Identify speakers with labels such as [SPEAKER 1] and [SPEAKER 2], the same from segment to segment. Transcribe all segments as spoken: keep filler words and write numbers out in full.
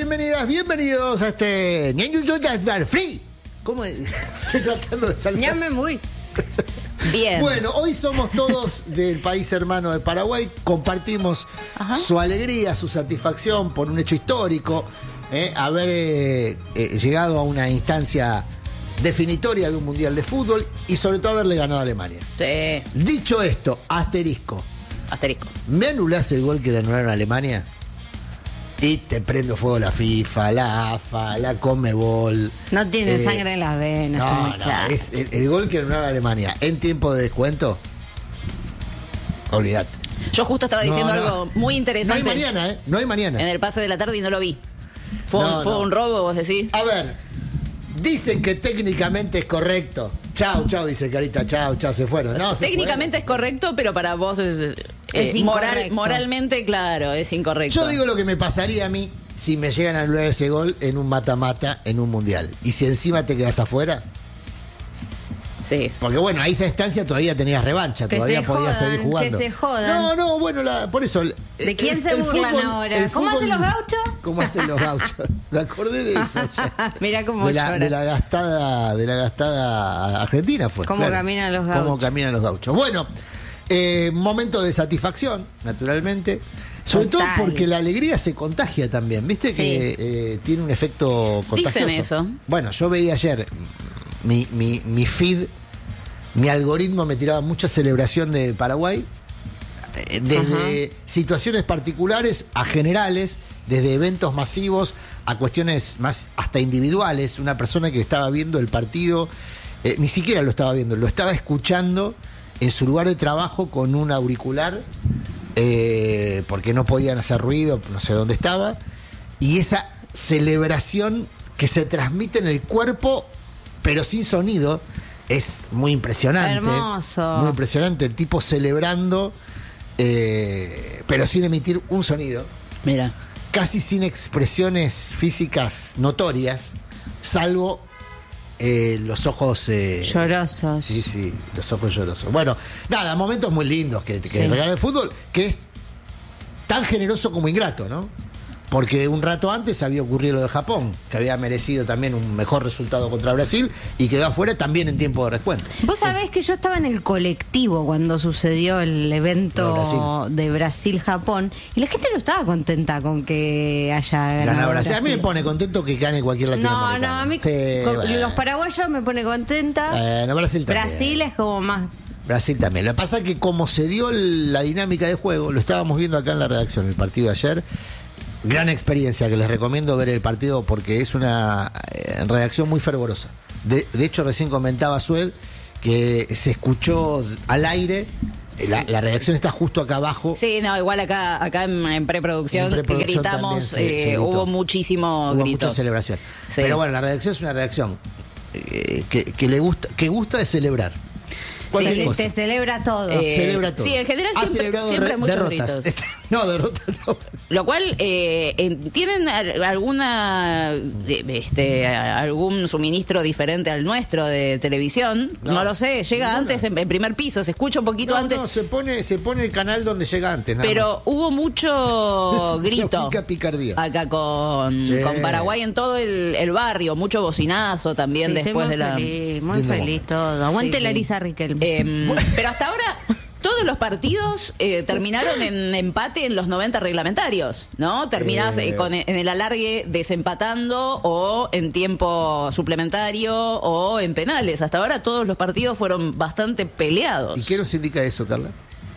[SPEAKER 1] bienvenidas, bienvenidos a este Ñaño Free. ¿Cómo es? Estoy tratando de salir.
[SPEAKER 2] Ñame muy. Bien.
[SPEAKER 1] Bueno, hoy somos todos del país hermano de Paraguay. Compartimos Ajá. su alegría, su satisfacción por un hecho histórico, eh, haber eh, eh, llegado a una instancia definitoria de un mundial de fútbol y sobre todo haberle ganado a Alemania.
[SPEAKER 2] Sí.
[SPEAKER 1] Dicho esto, asterisco.
[SPEAKER 2] Asterisco.
[SPEAKER 1] ¿Me anulás el gol que le anularon a Alemania? Y te prendo fuego la FIFA, la A F A, la Conmebol.
[SPEAKER 2] No tiene
[SPEAKER 1] eh,
[SPEAKER 2] sangre en las venas.
[SPEAKER 1] No, no, es el, el gol que le anularon a Alemania en tiempo de descuento. Olvídate.
[SPEAKER 2] Yo justo estaba diciendo
[SPEAKER 1] no, no.
[SPEAKER 2] algo muy interesante.
[SPEAKER 1] No hay mañana, ¿eh? No hay mañana.
[SPEAKER 2] En el pase de la tarde y no lo vi. Fue,
[SPEAKER 1] no,
[SPEAKER 2] un, fue
[SPEAKER 1] no.
[SPEAKER 2] un robo, vos decís.
[SPEAKER 1] A ver, dicen que técnicamente es correcto. Chau, chau, dice Carita, chau, chau, se fueron. No, se
[SPEAKER 2] técnicamente
[SPEAKER 1] fueron.
[SPEAKER 2] es correcto, pero para vos es, eh,
[SPEAKER 3] es
[SPEAKER 2] moral, moralmente, claro, es incorrecto.
[SPEAKER 1] Yo digo lo que me pasaría a mí si me llegan a anular ese gol en un mata-mata en un mundial. Y si encima te quedas afuera.
[SPEAKER 2] Sí.
[SPEAKER 1] Porque bueno, a esa instancia todavía tenías revancha,
[SPEAKER 3] que
[SPEAKER 1] todavía
[SPEAKER 3] se
[SPEAKER 1] podías
[SPEAKER 3] jodan,
[SPEAKER 1] seguir jugando.
[SPEAKER 3] Que se jodan.
[SPEAKER 1] No, no, bueno, la, por eso. El,
[SPEAKER 3] ¿De quién
[SPEAKER 1] el,
[SPEAKER 3] se
[SPEAKER 1] el
[SPEAKER 3] burlan
[SPEAKER 1] fútbol,
[SPEAKER 3] ahora?
[SPEAKER 1] el
[SPEAKER 3] ¿Cómo
[SPEAKER 1] fútbol,
[SPEAKER 3] hacen los gauchos?
[SPEAKER 1] ¿Cómo hacen los gauchos? Me acordé de eso.
[SPEAKER 3] Mira cómo
[SPEAKER 1] de la,
[SPEAKER 3] llora.
[SPEAKER 1] de la gastada, de la gastada argentina fue.
[SPEAKER 3] ¿Cómo
[SPEAKER 1] claro.
[SPEAKER 3] caminan los gauchos?
[SPEAKER 1] Cómo caminan los gauchos. Bueno, eh, momento de satisfacción, naturalmente. Sobre
[SPEAKER 3] Total.
[SPEAKER 1] todo porque la alegría se contagia también, ¿viste?
[SPEAKER 3] Sí.
[SPEAKER 1] Que eh, tiene un efecto contagioso.
[SPEAKER 2] Dicen eso.
[SPEAKER 1] Bueno, yo veía ayer mi, mi, mi feed, mi algoritmo me tiraba mucha celebración de Paraguay, eh, desde Ajá. situaciones particulares a generales, desde eventos masivos a cuestiones más hasta individuales. Una persona que estaba viendo el partido, eh, ni siquiera lo estaba viendo, lo estaba escuchando en su lugar de trabajo con un auricular, eh, porque no podían hacer ruido, no sé dónde estaba, y esa celebración que se transmite en el cuerpo, pero sin sonido, es muy impresionante.
[SPEAKER 3] Hermoso.
[SPEAKER 1] Muy impresionante, el tipo celebrando, eh, pero sin emitir un sonido.
[SPEAKER 2] Mira.
[SPEAKER 1] Casi sin expresiones físicas notorias, salvo eh, los ojos... Eh,
[SPEAKER 3] llorosos.
[SPEAKER 1] Sí, sí, los ojos llorosos. Bueno, nada, momentos muy lindos que, que
[SPEAKER 3] Sí.
[SPEAKER 1] regala el fútbol, que es tan generoso como ingrato, ¿no? Porque un rato antes había ocurrido lo de Japón, que había merecido también un mejor resultado contra Brasil y quedó afuera también en tiempo de descuento.
[SPEAKER 3] Vos sabés que yo estaba en el colectivo cuando sucedió el evento de Brasil-Japón y la gente no estaba contenta con que haya ganado
[SPEAKER 1] Ganaba Brasil.
[SPEAKER 3] Brasil.
[SPEAKER 1] A mí me pone contento que gane cualquier
[SPEAKER 3] No,
[SPEAKER 1] latinoamericano.
[SPEAKER 3] no, a mí
[SPEAKER 1] Sí,
[SPEAKER 3] con-
[SPEAKER 1] bueno.
[SPEAKER 3] los paraguayos me pone contenta.
[SPEAKER 1] Bueno, Brasil también.
[SPEAKER 3] Brasil es como más...
[SPEAKER 1] Brasil también. Lo que pasa es que como se dio la dinámica de juego, lo estábamos viendo acá en la redacción, el partido de ayer. Gran experiencia, que les recomiendo ver el partido porque es una eh, redacción muy fervorosa. De, de hecho, recién comentaba Sued que se escuchó al aire. Sí. La, la redacción está justo acá abajo.
[SPEAKER 2] Sí, no, igual acá acá en, en preproducción,
[SPEAKER 1] En preproducción
[SPEAKER 2] gritamos,
[SPEAKER 1] también se-
[SPEAKER 2] eh,
[SPEAKER 1] se gritó.
[SPEAKER 2] hubo muchísimo
[SPEAKER 1] Hubo
[SPEAKER 2] grito.
[SPEAKER 1] mucha celebración.
[SPEAKER 2] Sí.
[SPEAKER 1] Pero bueno, la redacción es una redacción eh, que, que le gusta, que gusta de celebrar.
[SPEAKER 3] Sí,
[SPEAKER 1] Cualquier
[SPEAKER 3] se,
[SPEAKER 1] cosa.
[SPEAKER 3] te celebra todo.
[SPEAKER 2] Eh,
[SPEAKER 1] Celebra todo.
[SPEAKER 2] Sí, en general
[SPEAKER 1] Ha
[SPEAKER 2] siempre,
[SPEAKER 1] celebrado
[SPEAKER 2] siempre
[SPEAKER 1] re-
[SPEAKER 2] muchos
[SPEAKER 1] derrotas.
[SPEAKER 2] gritos.
[SPEAKER 1] No, derrotas no.
[SPEAKER 2] Lo cual, eh, en- ¿tienen al- alguna de- este, a- algún suministro diferente al nuestro de televisión? No,
[SPEAKER 1] No,
[SPEAKER 2] lo sé, llega
[SPEAKER 1] ninguna.
[SPEAKER 2] antes en, en primer piso, se escucha un poquito
[SPEAKER 1] No,
[SPEAKER 2] antes,
[SPEAKER 1] no, se pone, se pone el canal donde llega antes. Nada
[SPEAKER 2] pero hubo mucho
[SPEAKER 1] más.
[SPEAKER 2] grito
[SPEAKER 1] La única picardía.
[SPEAKER 2] acá con,
[SPEAKER 1] Sí.
[SPEAKER 2] con Paraguay en todo el, el barrio, mucho bocinazo también
[SPEAKER 3] Sí, estoy
[SPEAKER 2] después
[SPEAKER 3] muy
[SPEAKER 2] de la...
[SPEAKER 3] feliz, muy
[SPEAKER 1] Lindo
[SPEAKER 3] feliz
[SPEAKER 1] momento.
[SPEAKER 3] todo. Aguante
[SPEAKER 2] Sí, sí.
[SPEAKER 3] Larisa Riquelme.
[SPEAKER 2] Em, pero hasta ahora todos los partidos eh, terminaron en empate en los noventa reglamentarios, ¿no? Terminás
[SPEAKER 1] Eh.
[SPEAKER 2] eh, con, en el alargue desempatando o en tiempo suplementario o en penales. Hasta ahora todos los partidos fueron bastante peleados.
[SPEAKER 1] ¿Y qué nos indica eso, Carla?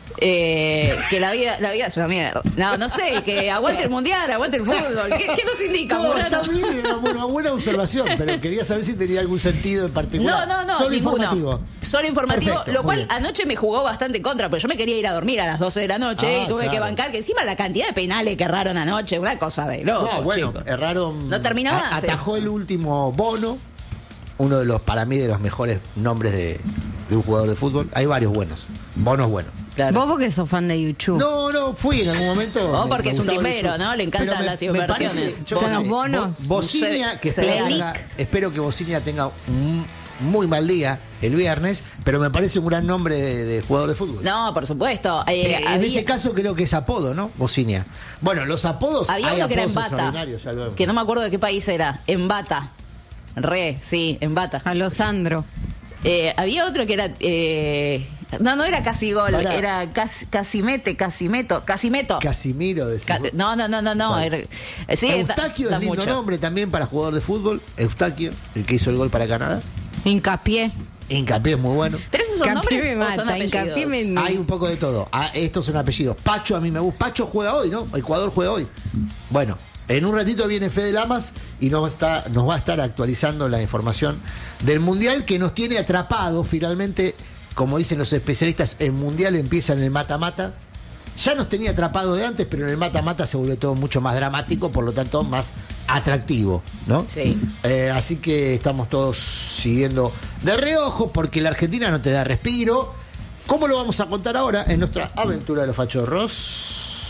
[SPEAKER 2] Eh, que la vida, la vida es una mierda. No, no sé, que aguante el mundial, aguante el fútbol. ¿Qué, qué nos indica,
[SPEAKER 1] No,
[SPEAKER 2] Murano?
[SPEAKER 1] está bien, era una, una buena observación, pero quería saber si tenía algún sentido en
[SPEAKER 2] No,
[SPEAKER 1] particular.
[SPEAKER 2] no, no,
[SPEAKER 1] Solo
[SPEAKER 2] ninguno.
[SPEAKER 1] informativo.
[SPEAKER 2] Solo informativo,
[SPEAKER 1] Perfecto,
[SPEAKER 2] lo
[SPEAKER 1] muy
[SPEAKER 2] cual
[SPEAKER 1] bien.
[SPEAKER 2] anoche me jugó bastante contra, porque yo me quería ir a dormir a las doce de la noche
[SPEAKER 1] Ah,
[SPEAKER 2] y tuve
[SPEAKER 1] claro.
[SPEAKER 2] que bancar, que encima la cantidad de penales que erraron anoche, una cosa de loco,
[SPEAKER 1] No, bueno,
[SPEAKER 2] chicos.
[SPEAKER 1] erraron.
[SPEAKER 2] No terminaba
[SPEAKER 1] a-
[SPEAKER 2] más, eh.
[SPEAKER 1] Atajó el último Bono, uno de los, para mí, de los mejores nombres de, de un jugador de fútbol. Hay varios buenos. Bono es bueno.
[SPEAKER 2] Claro.
[SPEAKER 3] Vos porque sos fan de YouTube.
[SPEAKER 1] No, no, fui en algún momento.
[SPEAKER 2] Vos
[SPEAKER 1] me-
[SPEAKER 2] porque
[SPEAKER 1] me
[SPEAKER 2] es un
[SPEAKER 1] gustaba
[SPEAKER 2] timbero,
[SPEAKER 1] mucho.
[SPEAKER 2] ¿no? Le encantan
[SPEAKER 1] Pero me-
[SPEAKER 2] las
[SPEAKER 1] me
[SPEAKER 2] inversiones.
[SPEAKER 1] parece, yo
[SPEAKER 3] Con
[SPEAKER 1] qué
[SPEAKER 3] los
[SPEAKER 1] sé,
[SPEAKER 3] bonos.
[SPEAKER 1] Bo- Bocinia,
[SPEAKER 2] Se-
[SPEAKER 1] que
[SPEAKER 2] se
[SPEAKER 1] espero,
[SPEAKER 2] le
[SPEAKER 1] tenga, espero que Bocinia tenga un, muy mal día el viernes, pero me parece un gran nombre de, de jugador de fútbol.
[SPEAKER 2] No, por supuesto. Eh,
[SPEAKER 1] Eh, en
[SPEAKER 2] había,
[SPEAKER 1] ese caso creo que es apodo, ¿no? Bocinia. Bueno, los apodos.
[SPEAKER 2] había
[SPEAKER 1] hay
[SPEAKER 2] uno que era en
[SPEAKER 1] apodos
[SPEAKER 2] bata,
[SPEAKER 1] extraordinarios, ya lo vemos.
[SPEAKER 2] que no me acuerdo de qué país era. En bata. Re, sí, en bata.
[SPEAKER 3] A los Sandro.
[SPEAKER 2] Eh, había otro que era... eh, no, no era casi gol,
[SPEAKER 1] Pará.
[SPEAKER 2] era casi, Casimete, Casimeto, Casimeto.
[SPEAKER 1] Casimiro decís
[SPEAKER 2] Ca-
[SPEAKER 1] vos.
[SPEAKER 2] no, no, no, no, no.
[SPEAKER 1] Vale.
[SPEAKER 2] era- sí,
[SPEAKER 1] Eustaquio
[SPEAKER 2] da-
[SPEAKER 1] es
[SPEAKER 2] da
[SPEAKER 1] lindo
[SPEAKER 2] mucho.
[SPEAKER 1] nombre también para jugador de fútbol. Eustaquio, el que hizo el gol para Canadá.
[SPEAKER 3] Hincapié.
[SPEAKER 1] Hincapié es muy bueno.
[SPEAKER 2] Pero esos son
[SPEAKER 3] Hincapié
[SPEAKER 2] nombres
[SPEAKER 3] me
[SPEAKER 2] o son
[SPEAKER 3] mata,
[SPEAKER 2] apellidos.
[SPEAKER 3] Hincapié me-
[SPEAKER 1] Hay un poco de todo. Ah, estos son apellidos. Pacho a mí me gusta. Pacho juega hoy, ¿no? Ecuador juega hoy. Bueno, en un ratito viene Fede Lamas y nos va a estar, nos va a estar actualizando la información del Mundial que nos tiene atrapados finalmente. Como dicen los especialistas, el Mundial empieza en el mata-mata. Ya nos tenía atrapado de antes, pero en el mata-mata se vuelve todo mucho más dramático, por lo tanto más atractivo, ¿no?
[SPEAKER 2] Sí.
[SPEAKER 1] Eh, así que estamos todos siguiendo de reojo porque la Argentina no te da respiro. ¿Cómo lo vamos a contar ahora en nuestra aventura de los fachorros?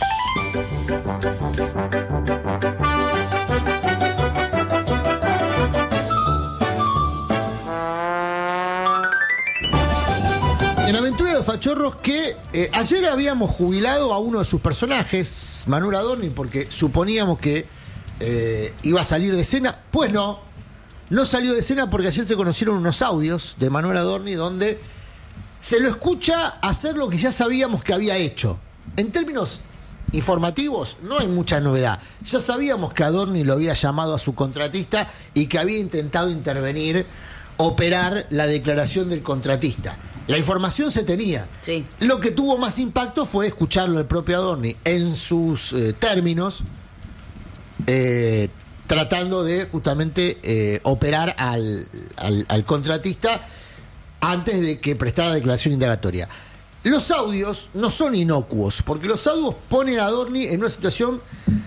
[SPEAKER 1] En Aventura de los Fachorros que eh, ayer habíamos jubilado a uno de sus personajes, Manuel Adorni, porque suponíamos que eh, iba a salir de escena. Pues no, no salió de escena porque ayer se conocieron unos audios de Manuel Adorni donde se lo escucha hacer lo que ya sabíamos que había hecho. En términos informativos no hay mucha novedad. Ya sabíamos que Adorni lo había llamado a su contratista y que había intentado intervenir, operar la declaración del contratista. La información se tenía.
[SPEAKER 2] Sí.
[SPEAKER 1] Lo que tuvo más impacto fue escucharlo el propio Adorni en sus eh, términos, eh, tratando de justamente eh, operar al, al, al contratista antes de que prestara declaración indagatoria. Los audios no son inocuos, porque los audios ponen a Adorni en una situación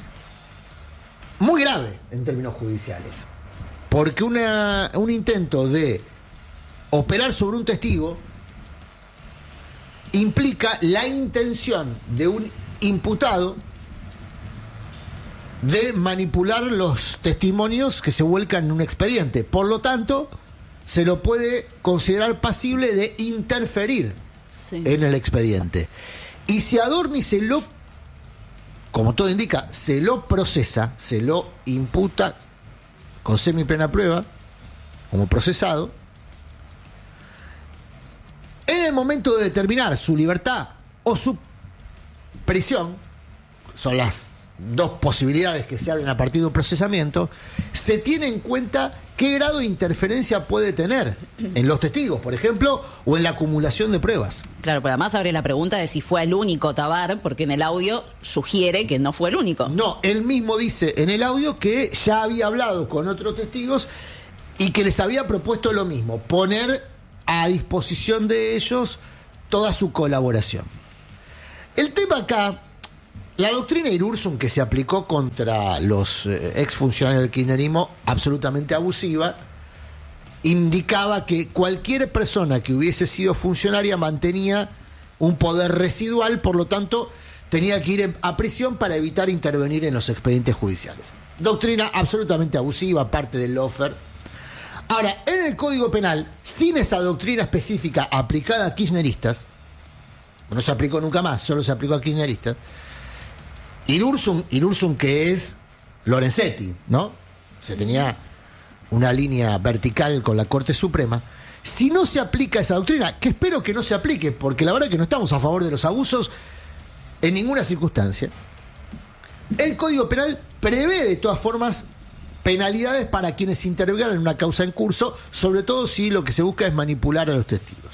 [SPEAKER 1] muy grave en términos judiciales. Porque una, un intento de operar sobre un testigo implica la intención de un imputado de manipular los testimonios que se vuelcan en un expediente. Por lo tanto, se lo puede considerar pasible de interferir
[SPEAKER 2] Sí.
[SPEAKER 1] en el expediente. Y si Adorni se lo, como todo indica, se lo procesa, se lo imputa con semiplena prueba, como procesado, en el momento de determinar su libertad o su prisión, son las dos posibilidades que se abren a partir de un procesamiento, se tiene en cuenta qué grado de interferencia puede tener en los testigos, por ejemplo, o en la acumulación de pruebas.
[SPEAKER 2] Claro, pero además abre la pregunta de si fue el único Tabar, porque en el audio sugiere que no fue el único.
[SPEAKER 1] No, él mismo dice en el audio que ya había hablado con otros testigos y que les había propuesto lo mismo, poner a disposición de ellos toda su colaboración. El tema acá, la doctrina Irursum que se aplicó contra los eh, exfuncionarios del kirchnerismo, absolutamente abusiva, indicaba que cualquier persona que hubiese sido funcionaria mantenía un poder residual, por lo tanto tenía que ir a prisión para evitar intervenir en los expedientes judiciales. Doctrina absolutamente abusiva, parte del lawfare. Ahora, en el Código Penal, sin esa doctrina específica aplicada a kirchneristas, no se aplicó nunca más, solo se aplicó a kirchneristas, Irursum, Irursum que es Lorenzetti, ¿no? Se tenía una línea vertical con la Corte Suprema. Si no se aplica esa doctrina, que espero que no se aplique, porque la verdad que no estamos a favor de los abusos en ninguna circunstancia, el Código Penal prevé de todas formas penalidades para quienes intervengan en una causa en curso, sobre todo si lo que se busca es manipular a los testigos.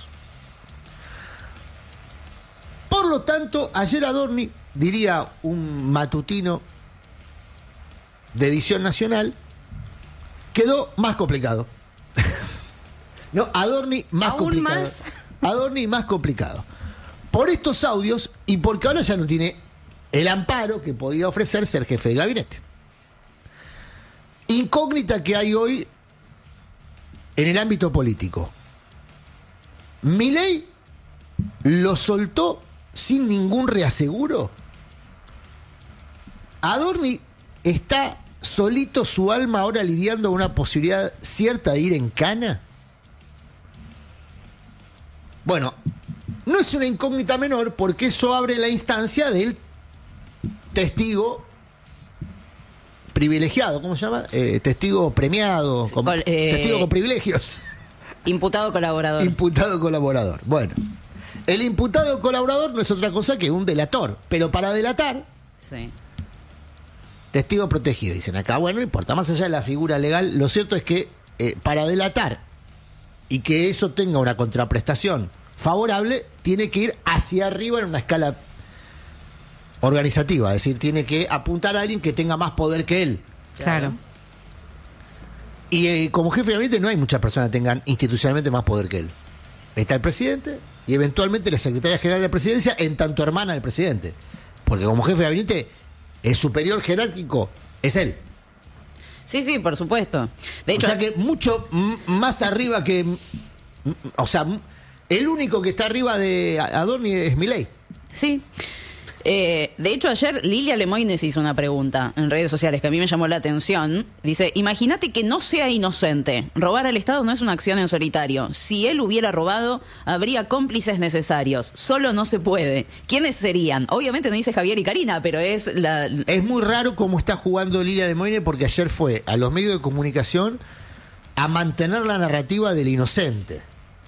[SPEAKER 1] Por lo tanto, ayer Adorni, diría un matutino de Edición Nacional, quedó más complicado. No, Adorni más
[SPEAKER 3] ¿Aún
[SPEAKER 1] complicado.
[SPEAKER 3] más?
[SPEAKER 1] Adorni más complicado. Por estos audios y porque ahora ya no tiene el amparo que podía ofrecer ser jefe de gabinete. Incógnita que hay hoy en el ámbito político. Milei lo soltó sin ningún reaseguro. Adorni está solito su alma ahora lidiando con una posibilidad cierta de ir en cana. Bueno, no es una incógnita menor porque eso abre la instancia del testigo privilegiado, ¿cómo se llama? Eh, testigo premiado, con,
[SPEAKER 2] Col, eh,
[SPEAKER 1] testigo con privilegios.
[SPEAKER 2] Imputado colaborador.
[SPEAKER 1] Imputado colaborador. Bueno, el imputado colaborador no es otra cosa que un delator, pero para delatar,
[SPEAKER 2] Sí.
[SPEAKER 1] testigo protegido, dicen acá. Bueno, no importa, más allá de la figura legal, lo cierto es que eh, para delatar y que eso tenga una contraprestación favorable, tiene que ir hacia arriba en una escala organizativa, es decir, tiene que apuntar a alguien que tenga más poder que él.
[SPEAKER 3] Claro.
[SPEAKER 1] Y eh, como jefe de gabinete no hay muchas personas que tengan institucionalmente más poder que él. Está el presidente y eventualmente la secretaria general de la presidencia, en tanto hermana del presidente. Porque como jefe de gabinete, el superior jerárquico es él.
[SPEAKER 2] Sí, sí, por supuesto. De hecho,
[SPEAKER 1] o sea que mucho m- más arriba que... m- O sea, m- el único que está arriba de Adorni es Milei.
[SPEAKER 2] sí. Eh, de hecho, ayer Lilia Lemoynes hizo una pregunta en redes sociales que a mí me llamó la atención. Dice, imagínate que no sea inocente. Robar al Estado no es una acción en solitario. Si él hubiera robado, habría cómplices necesarios. Solo no se puede. ¿Quiénes serían? Obviamente no dice Javier y Karina, pero es la...
[SPEAKER 1] Es muy raro cómo está jugando Lilia Lemoyne porque ayer fue a los medios de comunicación a mantener la narrativa del inocente.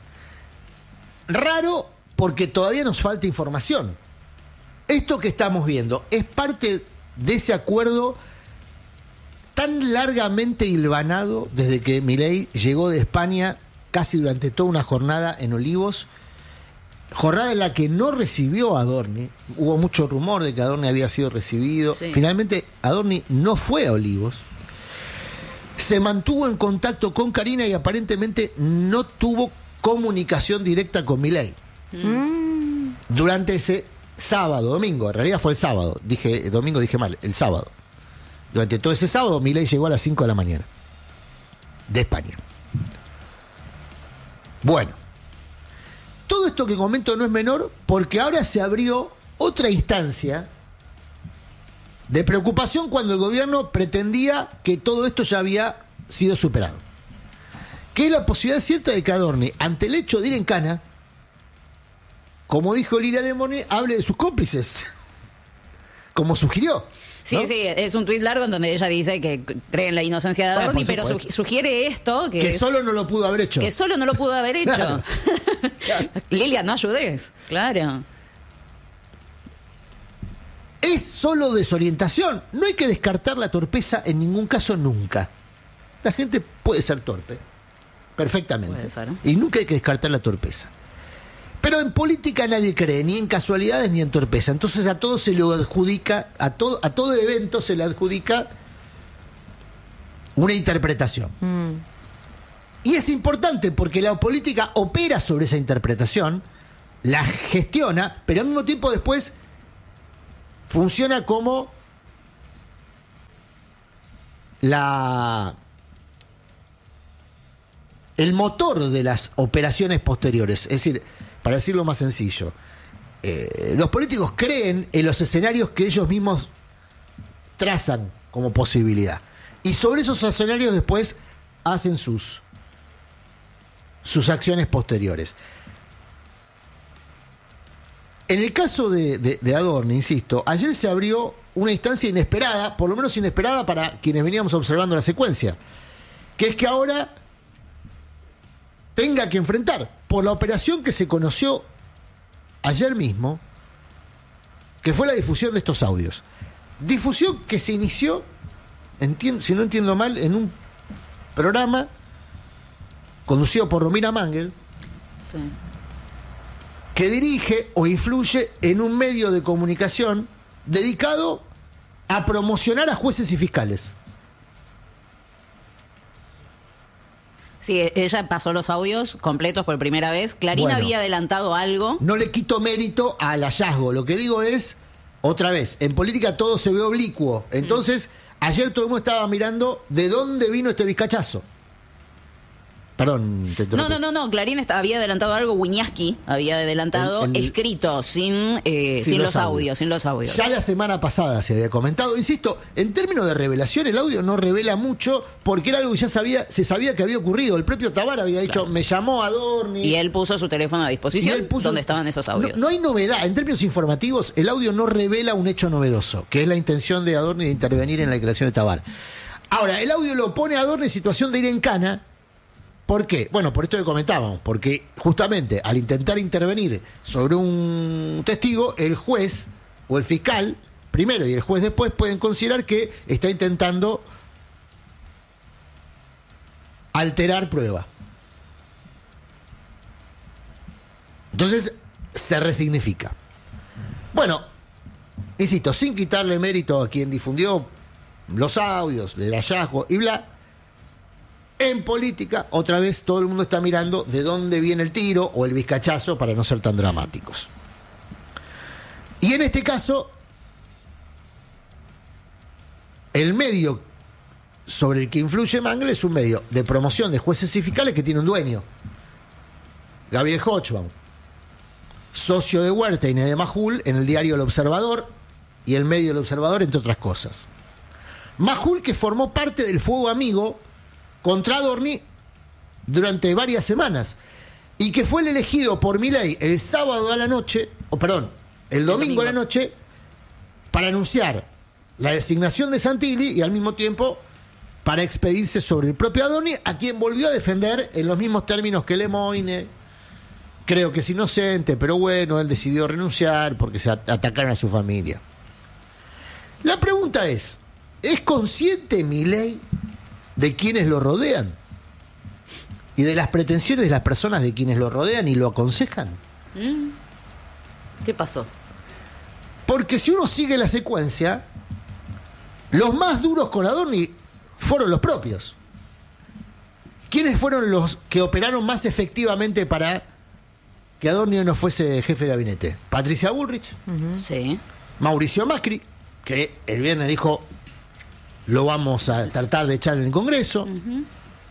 [SPEAKER 1] Raro porque todavía nos falta información. Esto que estamos viendo es parte de ese acuerdo tan largamente hilvanado desde que Milei llegó de España casi durante toda una jornada en Olivos, jornada en la que no recibió a Adorni. Hubo mucho rumor de que Adorni había sido recibido.
[SPEAKER 2] Sí.
[SPEAKER 1] Finalmente Adorni no fue a Olivos. Se mantuvo en contacto con Karina y aparentemente no tuvo comunicación directa con Milei.
[SPEAKER 3] Mm.
[SPEAKER 1] Durante ese sábado, domingo, en realidad fue el sábado, dije domingo, dije mal, el sábado. Durante todo ese sábado, Milei llegó a las cinco de la mañana de España. Bueno, todo esto que comento no es menor porque ahora se abrió otra instancia de preocupación cuando el gobierno pretendía que todo esto ya había sido superado. Que es la posibilidad cierta de que Adorni, ante el hecho de ir en cana, como dijo Lilia Lemoyne, hable de sus cómplices, como sugirió.
[SPEAKER 2] Sí,
[SPEAKER 1] ¿no?
[SPEAKER 2] sí, es un tuit largo en donde ella dice que cree en la inocencia de
[SPEAKER 1] Bueno,
[SPEAKER 2] Adorni,
[SPEAKER 1] por
[SPEAKER 2] pero
[SPEAKER 1] supuesto.
[SPEAKER 2] su- sugiere esto, que,
[SPEAKER 1] Que
[SPEAKER 2] es-
[SPEAKER 1] solo no lo pudo haber hecho.
[SPEAKER 2] que solo no lo pudo haber hecho.
[SPEAKER 1] Claro. Claro.
[SPEAKER 2] Lilia, no ayudes, claro.
[SPEAKER 1] Es solo desorientación. No hay que descartar la torpeza en ningún caso nunca. La gente puede ser torpe, perfectamente.
[SPEAKER 2] Puede ser.
[SPEAKER 1] Y nunca hay que descartar la torpeza. Pero en política nadie cree ni en casualidades ni en torpeza. Entonces a todo se le adjudica, a todo, a todo evento se le adjudica una interpretación.
[SPEAKER 3] Mm.
[SPEAKER 1] Y es importante porque la política opera sobre esa interpretación, la gestiona, pero al mismo tiempo después funciona como la el motor de las operaciones posteriores. Es decir, para decirlo más sencillo, eh, los políticos creen en los escenarios que ellos mismos trazan como posibilidad. Y sobre esos escenarios después hacen sus, sus acciones posteriores. En el caso de, de, de Adorni, insisto, ayer se abrió una instancia inesperada, por lo menos inesperada para quienes veníamos observando la secuencia, que es que ahora tenga que enfrentar por la operación que se conoció ayer mismo, que fue la difusión de estos audios. Difusión que se inició, entiendo, si no entiendo mal, en un programa conducido por Romina Mangel,
[SPEAKER 2] Sí.
[SPEAKER 1] que dirige o influye en un medio de comunicación dedicado a promocionar a jueces y fiscales.
[SPEAKER 2] Sí, ella pasó los audios completos por primera vez. Clarina
[SPEAKER 1] Bueno.
[SPEAKER 2] había adelantado algo.
[SPEAKER 1] No le quito mérito al hallazgo. Lo que digo es, otra vez, en política todo se ve oblicuo. Entonces, ayer todo el mundo estaba mirando de dónde vino este vizcachazo. Perdón, te
[SPEAKER 2] No, no, no, no. Clarín está, había adelantado algo, Wiñaski había adelantado
[SPEAKER 1] El- el-
[SPEAKER 2] escrito, sin, eh, sin, los audios, sin los audios.
[SPEAKER 1] Ya la semana pasada se había comentado. Insisto, en términos de revelación, el audio no revela mucho porque era algo que ya sabía, se sabía que había ocurrido. El propio Tabar había dicho,
[SPEAKER 2] Claro.
[SPEAKER 1] me llamó Adorni.
[SPEAKER 2] Y él puso su teléfono a
[SPEAKER 1] y
[SPEAKER 2] disposición,
[SPEAKER 1] él puso-
[SPEAKER 2] donde estaban esos audios.
[SPEAKER 1] No, no hay novedad. En términos informativos, el audio no revela un hecho novedoso, que es la intención de Adorni de intervenir en la declaración de Tabar. Ahora, el audio lo pone a Adorni en situación de ir en cana. ¿Por qué? Bueno, por esto que comentábamos, porque justamente al intentar intervenir sobre un testigo, el juez o el fiscal, primero y el juez después, pueden considerar que está intentando alterar prueba. Entonces, se resignifica. Bueno, insisto, sin quitarle mérito a quien difundió los audios del hallazgo y bla. En política, otra vez todo el mundo está mirando de dónde viene el tiro o el vizcachazo para no ser tan dramáticos. Y en este caso, el medio sobre el que influye Mangle es un medio de promoción de jueces y fiscales que tiene un dueño, Gabriel Hochbaum, socio de Huerta y de Majul en el diario El Observador y el medio El Observador, entre otras cosas. Majul, que formó parte del Fuego Amigo contra Adorni durante varias semanas y que fue el elegido por Milei el sábado a la noche, o perdón, el domingo a la noche, para anunciar la designación de Santilli y al mismo tiempo para expedirse sobre el propio Adorni, a quien volvió a defender en los mismos términos que Lemoine. Creo que es inocente, pero bueno, él decidió renunciar porque se at- atacaron a su familia. La pregunta es, ¿es consciente Milei de quienes lo rodean y de las pretensiones de las personas de quienes lo rodean y lo aconsejan?
[SPEAKER 2] ¿Mm? ¿Qué pasó?
[SPEAKER 1] Porque si uno sigue la secuencia, los más duros con Adorni fueron los propios. ¿Quiénes fueron los que operaron más efectivamente para que Adorni no fuese jefe de gabinete? Patricia Bullrich,
[SPEAKER 2] Sí.
[SPEAKER 1] Mauricio Macri, que el viernes dijo lo vamos a tratar de echar en el Congreso. Uh-huh.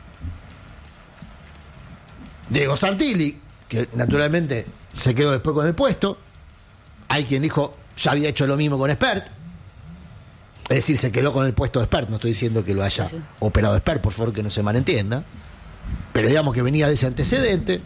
[SPEAKER 1] Diego Santilli, que naturalmente se quedó después con el puesto. Hay quien dijo, ya había hecho lo mismo con Espert. Es decir, se quedó con el puesto de Espert. No estoy diciendo que lo haya sí, sí. operado Espert, por favor, que no se malentienda. Pero digamos que venía de ese antecedente.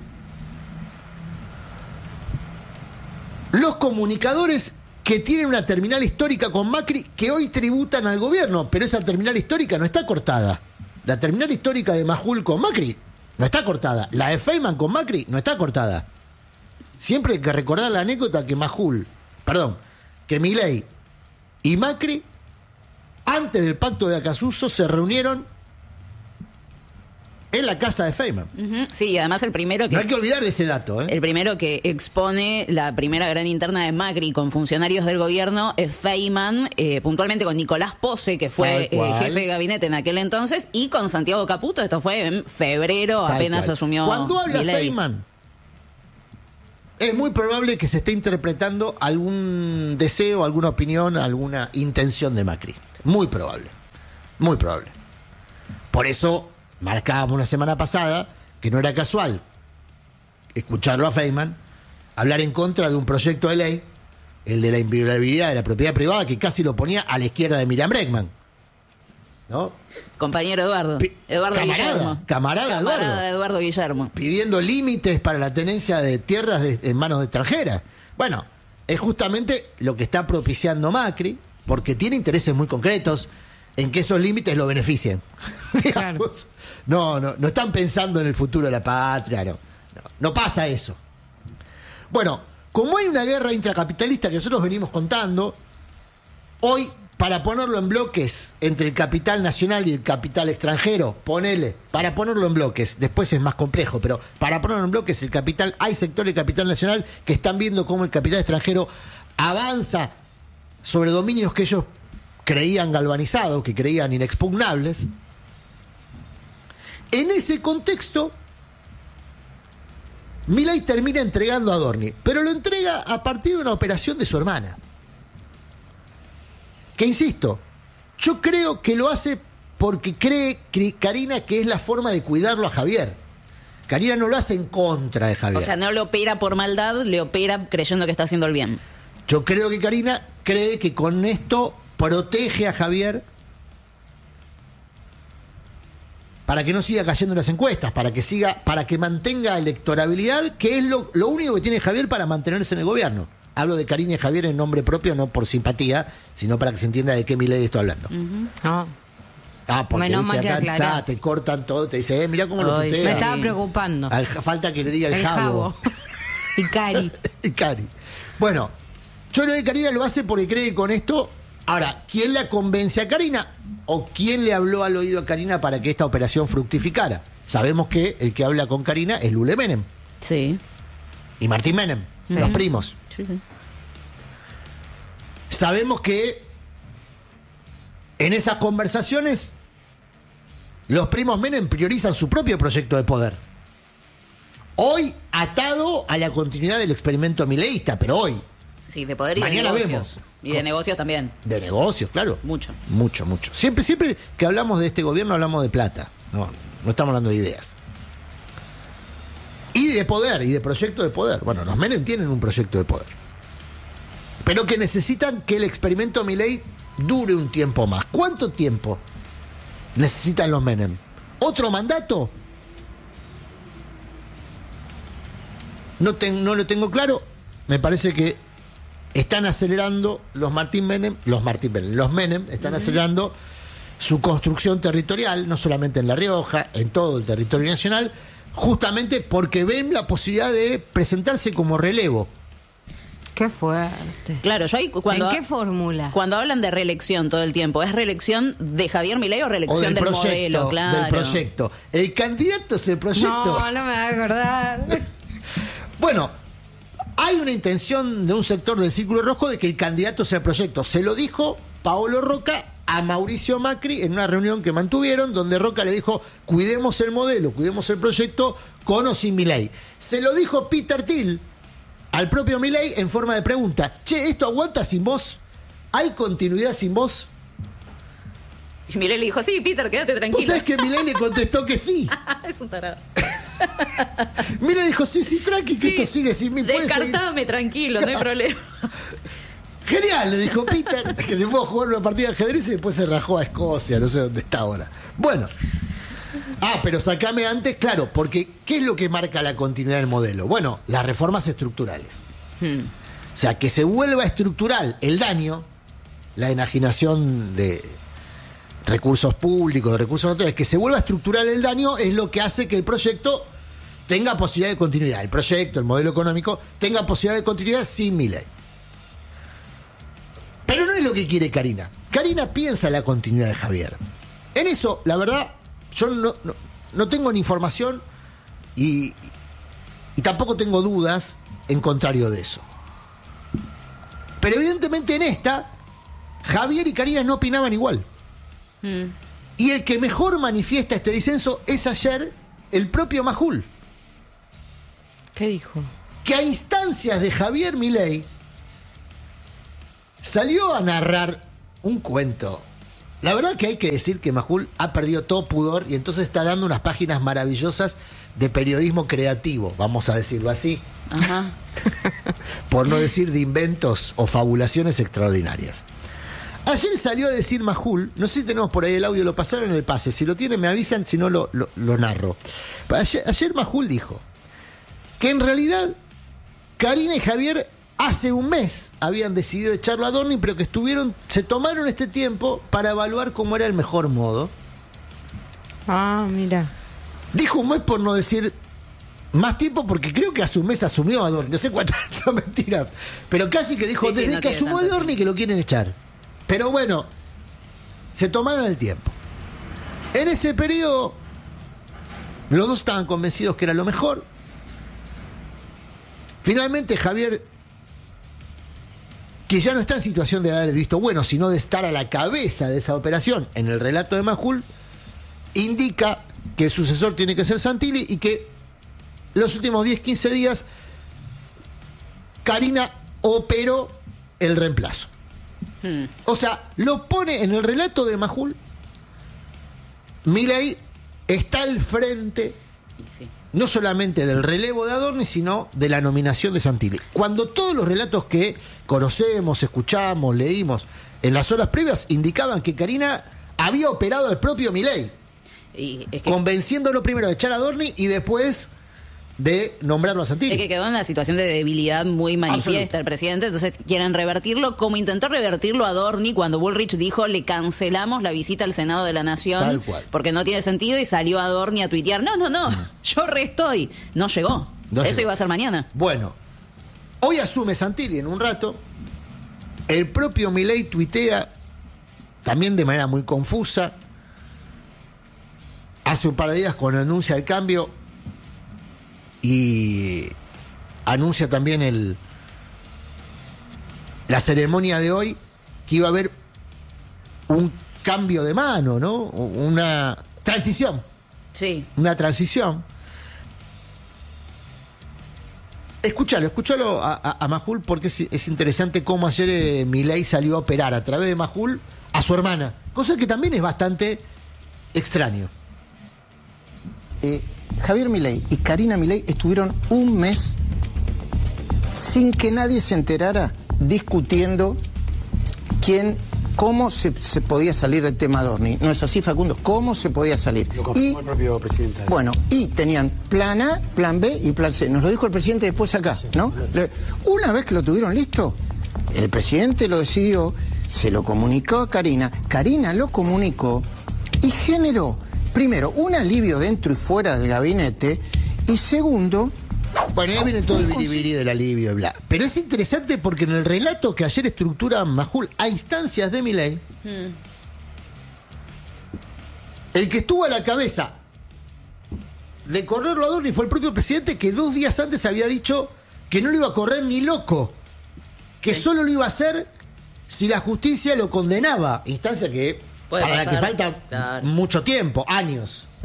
[SPEAKER 1] Los comunicadores que tienen una terminal histórica con Macri, que hoy tributan al gobierno, pero esa terminal histórica no está cortada. La terminal histórica de Majul con Macri no está cortada. La de Feynman con Macri no está cortada. Siempre hay que recordar la anécdota que Majul, perdón, que Milei y Macri, antes del pacto de Acasuso, se reunieron en la casa de Feynman.
[SPEAKER 2] Uh-huh. Sí, y además el primero que...
[SPEAKER 1] No hay que olvidar de ese dato, ¿eh?
[SPEAKER 2] El primero que expone la primera gran interna de Macri con funcionarios del gobierno es Feynman, eh, puntualmente con Nicolás Pose, que fue eh, jefe de gabinete en aquel entonces, y con Santiago Caputo. Esto fue en febrero, Tal apenas cual. asumió
[SPEAKER 1] Cuando habla
[SPEAKER 2] Milei.
[SPEAKER 1] Feynman, es muy probable que se esté interpretando algún deseo, alguna opinión, alguna intención de Macri. Muy probable. Muy probable. Por eso marcábamos la semana pasada que no era casual escucharlo a Feynman hablar en contra de un proyecto de ley, el de la inviolabilidad de la propiedad privada, que casi lo ponía a la izquierda de Miriam Bregman, ¿no?
[SPEAKER 2] Compañero Eduardo.
[SPEAKER 1] P-
[SPEAKER 2] Eduardo
[SPEAKER 1] camarada,
[SPEAKER 2] Guillermo.
[SPEAKER 1] Camarada,
[SPEAKER 2] Camarada
[SPEAKER 1] Eduardo.
[SPEAKER 2] de Eduardo Guillermo.
[SPEAKER 1] Pidiendo límites para la tenencia de tierras de, en manos de extranjeras. Bueno, es justamente lo que está propiciando Macri, porque tiene intereses muy concretos en que esos límites lo beneficien.
[SPEAKER 3] Claro.
[SPEAKER 1] Digamos, no, no, no están pensando en el futuro de la patria, no, no, no pasa eso. Bueno, como hay una guerra intracapitalista que nosotros venimos contando, hoy, para ponerlo en bloques entre el capital nacional y el capital extranjero, ponele, para ponerlo en bloques, después es más complejo, pero para ponerlo en bloques, el capital, hay sectores del capital nacional que están viendo cómo el capital extranjero avanza sobre dominios que ellos creían galvanizados, que creían inexpugnables. En ese contexto, Milei termina entregando a Adorni, pero lo entrega a partir de una operación de su hermana. Que insisto, yo creo que lo hace porque cree, Karina, que es la forma de cuidarlo a Javier. Karina no lo hace en contra de Javier.
[SPEAKER 2] O sea, no le opera por maldad, le opera creyendo que está haciendo el bien.
[SPEAKER 1] Yo creo que Karina cree que con esto protege a Javier para que no siga cayendo en las encuestas, para que siga, para que mantenga electorabilidad, que es lo, lo único que tiene Javier para mantenerse en el gobierno. Hablo de Karina y Javier en nombre propio, no por simpatía, sino para que se entienda de qué Milei estoy hablando.
[SPEAKER 3] Uh-huh. Oh.
[SPEAKER 1] Ah, porque
[SPEAKER 3] Menos mal
[SPEAKER 1] viste,
[SPEAKER 3] que
[SPEAKER 1] acá,
[SPEAKER 3] aclarás.
[SPEAKER 1] acá te cortan todo, te dicen, eh, mirá cómo lo
[SPEAKER 2] Ay,
[SPEAKER 1] putea.
[SPEAKER 3] Me estaba preocupando.
[SPEAKER 1] Al- falta que le diga el,
[SPEAKER 3] El
[SPEAKER 1] jabo.
[SPEAKER 3] jabo. Y Cari.
[SPEAKER 1] Y Cari. Bueno, yo creo que Karina lo hace porque cree que con esto. Ahora, ¿quién la convence a Karina? ¿O quién le habló al oído a Karina para que esta operación fructificara? Sabemos que el que habla con Karina es Lule Menem
[SPEAKER 2] Sí.
[SPEAKER 1] y Martín Menem,
[SPEAKER 2] Sí.
[SPEAKER 1] los primos.
[SPEAKER 2] Sí, sí.
[SPEAKER 1] Sabemos que en esas conversaciones los primos Menem priorizan su propio proyecto de poder. Hoy atado a la continuidad del experimento mileísta, pero hoy,
[SPEAKER 2] Sí, de poder y
[SPEAKER 1] Mañana
[SPEAKER 2] de negocios.
[SPEAKER 1] vemos.
[SPEAKER 2] Y de negocios también.
[SPEAKER 1] de negocios, claro.
[SPEAKER 2] Mucho.
[SPEAKER 1] Mucho, mucho. Siempre, siempre que hablamos de este gobierno hablamos de plata. No, no estamos hablando de ideas. Y de poder, y de proyecto de poder. Bueno, los Menem tienen un proyecto de poder. Pero que necesitan que el experimento Milei dure un tiempo más. ¿Cuánto tiempo necesitan los Menem? ¿Otro mandato? No, ten- no lo tengo claro. Me parece que están acelerando los Martín Menem, los Martín Menem, los Menem están acelerando su construcción territorial, no solamente en La Rioja, en todo el territorio nacional, justamente porque ven la posibilidad de presentarse como relevo.
[SPEAKER 3] Qué fuerte.
[SPEAKER 2] Claro, yo ahí cuando.
[SPEAKER 3] ¿En qué fórmula?
[SPEAKER 2] Cuando hablan de reelección todo el tiempo, ¿es reelección de Javier Milei o
[SPEAKER 1] O
[SPEAKER 2] reelección
[SPEAKER 1] del
[SPEAKER 2] del,
[SPEAKER 1] proyecto,
[SPEAKER 2] modelo? Claro.
[SPEAKER 1] del proyecto. El candidato es el proyecto.
[SPEAKER 3] No, no me va a acordar.
[SPEAKER 1] Bueno, hay una intención de un sector del Círculo Rojo de que el candidato sea el proyecto. Se lo dijo Paolo Roca a Mauricio Macri en una reunión que mantuvieron, donde Roca le dijo, cuidemos el modelo, cuidemos el proyecto, con o sin Milei. Se lo dijo Peter Thiel al propio Milei en forma de pregunta. Che, ¿esto aguanta sin vos? ¿Hay continuidad sin vos?
[SPEAKER 2] Y Milei le dijo, sí, Peter, quédate
[SPEAKER 1] ¿Vos
[SPEAKER 2] tranquilo.
[SPEAKER 1] sabés que Milei le contestó que sí?
[SPEAKER 2] Es un tarado.
[SPEAKER 1] Milei dijo, sí, sí, tranqui, que
[SPEAKER 2] Sí,
[SPEAKER 1] esto sigue sin mí. puede seguir".
[SPEAKER 2] Descartame, tranquilo, no hay problema.
[SPEAKER 1] Genial, le dijo Peter, que se fue a jugar una partida de ajedrez y después se rajó a Escocia, no sé dónde está ahora. Bueno. Ah, pero sacame antes, claro, porque ¿qué es lo que marca la continuidad del modelo? Bueno, las reformas estructurales.
[SPEAKER 2] Hmm.
[SPEAKER 1] O sea, que se vuelva estructural el daño, la enajenación de recursos públicos, de recursos naturales, que se vuelva estructural el daño es lo que hace que el proyecto tenga posibilidad de continuidad. El proyecto, el modelo económico, tenga posibilidad de continuidad sin Milei. Pero no es lo que quiere Karina. Karina piensa en la continuidad de Javier. En eso, la verdad, yo no, no, no tengo ni información y, y tampoco tengo dudas en contrario de eso. Pero evidentemente en esta, Javier y Karina no opinaban igual.
[SPEAKER 2] Hmm.
[SPEAKER 1] Y el que mejor manifiesta este disenso es ayer el propio Majul,
[SPEAKER 3] ¿Qué dijo?
[SPEAKER 1] que a instancias de Javier Milei salió a narrar un cuento. La verdad que hay que decir que Majul ha perdido todo pudor y entonces está dando unas páginas maravillosas de periodismo creativo, vamos a decirlo así,
[SPEAKER 2] Ajá.
[SPEAKER 1] por no decir de inventos o fabulaciones extraordinarias. Ayer salió a decir Majul, no sé si tenemos por ahí el audio, lo pasaron en el pase, si lo tienen me avisan, si no lo, lo, lo narro. Ayer, ayer Majul dijo que en realidad Karina y Javier hace un mes habían decidido echarlo a Dorni, pero que estuvieron, se tomaron este tiempo para evaluar cómo era el mejor modo.
[SPEAKER 3] Ah, mira.
[SPEAKER 1] Dijo un mes por no decir más tiempo, porque creo que hace un mes asumió a Dorni, no sé cuánta no, mentira, pero casi que dijo
[SPEAKER 2] Sí, sí,
[SPEAKER 1] desde
[SPEAKER 2] no
[SPEAKER 1] que
[SPEAKER 2] tiene
[SPEAKER 1] asumió a
[SPEAKER 2] tanto
[SPEAKER 1] Dorni
[SPEAKER 2] tiempo.
[SPEAKER 1] que lo quieren echar. Pero bueno, se tomaron el tiempo. En ese periodo, los dos estaban convencidos que era lo mejor. Finalmente Javier, que ya no está en situación de dar el visto bueno, sino de estar a la cabeza de esa operación, en el relato de Majul, indica que el sucesor tiene que ser Santilli y que los últimos diez, quince días Karina operó el reemplazo.
[SPEAKER 2] Hmm.
[SPEAKER 1] O sea, lo pone en el relato de Majul. Milei está al frente
[SPEAKER 2] Y sí.
[SPEAKER 1] no solamente del relevo de Adorni, sino de la nominación de Santilli. Cuando todos los relatos que conocemos, escuchamos, leímos en las horas previas indicaban que Karina había operado al propio Milei,
[SPEAKER 2] y es que,
[SPEAKER 1] convenciéndolo primero de echar a Adorni y después de nombrarlo a Santilli.
[SPEAKER 2] Es que quedó en una situación de debilidad muy manifiesta Absoluto. El presidente, entonces quieren revertirlo, como intentó revertirlo Adorni cuando Bullrich dijo le cancelamos la visita al Senado de la Nación
[SPEAKER 1] Tal cual.
[SPEAKER 2] porque no tiene sentido, y salió Adorni a tuitear, no, no, no, mm. yo re estoy. No llegó. No Eso llegó. Iba a ser mañana.
[SPEAKER 1] Bueno, hoy asume Santilli en un rato, el propio Milei tuitea también de manera muy confusa, hace un par de días cuando anuncia el cambio y anuncia también el la ceremonia de hoy, que iba a haber un cambio de mano, ¿no? Una transición.
[SPEAKER 2] Sí.
[SPEAKER 1] Una transición. Escúchalo, escúchalo a, a, a Majul, porque es, es interesante cómo ayer eh, Milei salió a operar a través de Majul a su hermana, cosa que también es bastante extraño.
[SPEAKER 4] Eh, Javier Milei y Karina Milei estuvieron un mes sin que nadie se enterara discutiendo quién, cómo se, se podía salir del tema Adorni. ¿No es así, Facundo? ¿Cómo se podía salir?
[SPEAKER 5] Lo confirmó y, el propio presidente.
[SPEAKER 4] Bueno, y tenían plan A, plan B y plan C. Nos lo dijo el presidente después acá, ¿no? Una vez que lo tuvieron listo, el presidente lo decidió, se lo comunicó a Karina, Karina lo comunicó y generó, primero, un alivio dentro y fuera del gabinete, y segundo...
[SPEAKER 1] Bueno, ya viene todo el biribiri del alivio y bla. Pero es interesante porque en el relato que ayer estructura Majul a instancias de Milei, hmm. el que estuvo a la cabeza de correrlo a Adorni fue el propio presidente, que dos días antes había dicho que no lo iba a correr ni loco, que sí. solo lo iba a hacer si la justicia lo condenaba. Instancia que Puede para pasar. La que falta claro. mucho tiempo, años.
[SPEAKER 2] Sí.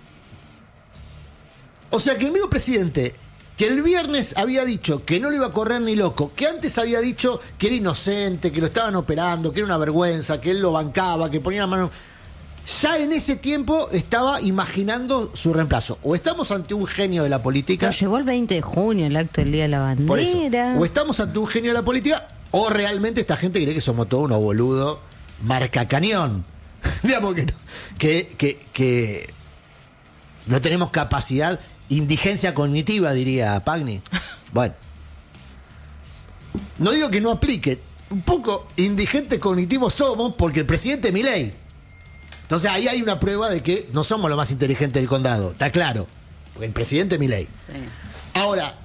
[SPEAKER 1] O sea que el mismo presidente, que el viernes había dicho que no lo iba a correr ni loco, que antes había dicho que era inocente, que lo estaban operando, que era una vergüenza, que él lo bancaba, que ponía la mano... Ya en ese tiempo estaba imaginando su reemplazo. O estamos ante un genio de la política...
[SPEAKER 3] Pero llegó el veinte de junio, el acto del Día de la Bandera.
[SPEAKER 1] Por eso. O estamos ante un genio de la política, o realmente esta gente cree que somos todos unos boludos marca cañón. Digamos que no, que, que, que no tenemos capacidad... Indigencia cognitiva, diría Pagni. Bueno. No digo que no aplique. Un poco indigentes cognitivos somos porque el presidente Milei. Entonces ahí hay una prueba de que no somos los más inteligentes del condado. Está claro. Porque el presidente Milei.
[SPEAKER 2] Sí.
[SPEAKER 1] Ahora,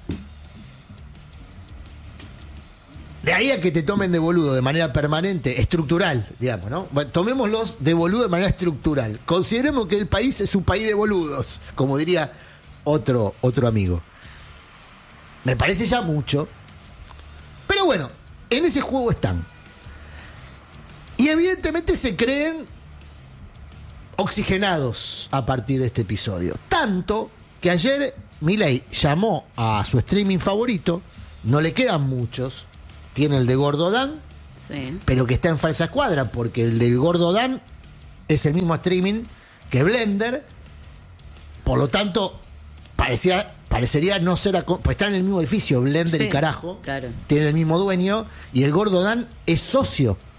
[SPEAKER 1] de ahí a que te tomen de boludo de manera permanente, estructural, digamos, ¿no? Bueno, tomémoslos de boludo de manera estructural. Consideremos que el país es un país de boludos, como diría... Otro, otro amigo. Me parece ya mucho. Pero bueno, en ese juego están. Y evidentemente se creen oxigenados a partir de este episodio. Tanto que ayer Milei llamó a su streaming favorito. No le quedan muchos. Tiene el de Gordo Dan,
[SPEAKER 2] sí.
[SPEAKER 1] pero que está en falsa escuadra, porque el del Gordo Dan es el mismo streaming que Blender. Por lo tanto... Parecía, parecería no ser... Pues están en el mismo edificio, Blender sí, y carajo.
[SPEAKER 2] Claro.
[SPEAKER 1] Tienen el mismo dueño. Y el Gordo Dan es socio